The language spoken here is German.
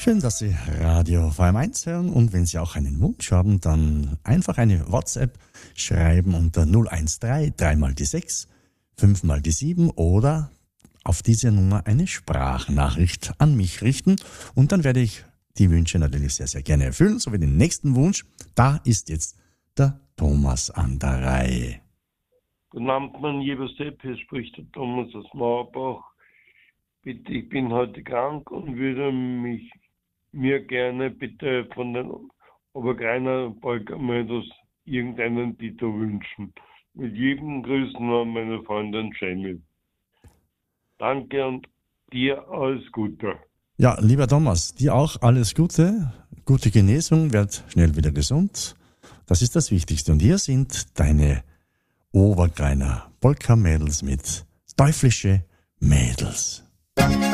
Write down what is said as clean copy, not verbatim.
Schön, dass Sie Radio VM1 hören und wenn Sie auch einen Wunsch haben, dann einfach eine WhatsApp schreiben unter 013 3 mal die 6, 5 mal die 7 oder auf diese Nummer eine Sprachnachricht an mich richten und dann werde ich die Wünsche natürlich sehr, sehr gerne erfüllen, so wie den nächsten Wunsch. Da ist jetzt der Thomas an der Reihe. Guten Abend, mein lieber Sepp, hier spricht der Thomas aus Mauerbach. Bitte, ich bin heute krank und würde mir gerne bitte von den Obergreiner Polka-Mädels irgendeinen Titel wünschen. Mit lieben Grüßen an meine Freundin Jamie. Danke und dir alles Gute. Ja, lieber Thomas, dir auch alles Gute, gute Genesung, werd schnell wieder gesund. Das ist das Wichtigste. Und hier sind deine Obergreiner Polka-Mädels mit Teuflische Mädels.